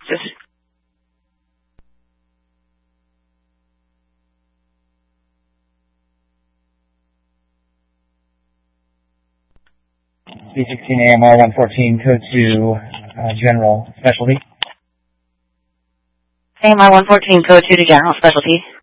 B16 AMR 114, code 2, general specialty. AMR 114, code 2 to general specialty.